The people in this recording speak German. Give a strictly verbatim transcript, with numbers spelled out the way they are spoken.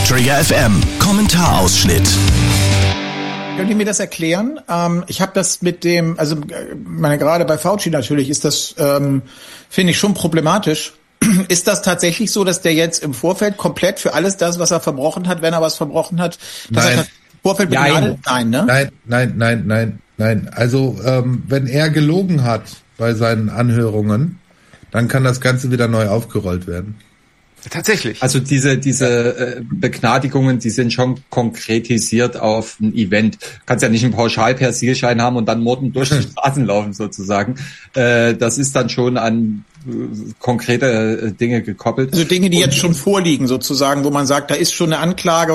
Trigger F M, Kommentarausschnitt. Könnt ihr mir das erklären? Ähm, ich habe das mit dem, also meine gerade bei Fauci natürlich ist das, ähm, finde ich schon problematisch. Ist das tatsächlich so, dass der jetzt im Vorfeld komplett für alles das, was er verbrochen hat, wenn er was verbrochen hat, dass nein. er im Vorfeld begnadet? Nein, ne? Nein, nein, nein, nein, nein. Also ähm, wenn er gelogen hat bei seinen Anhörungen, dann kann das Ganze wieder neu aufgerollt werden. Tatsächlich. Also diese diese äh, Begnadigungen, die sind schon konkretisiert auf ein Event. Du kannst ja nicht einen Pauschal-Persilschein haben und dann morden durch die Straßen laufen sozusagen. Äh, das ist dann schon an äh, konkrete äh, Dinge gekoppelt. Also Dinge, die und, jetzt schon vorliegen sozusagen, wo man sagt, da ist schon eine Anklage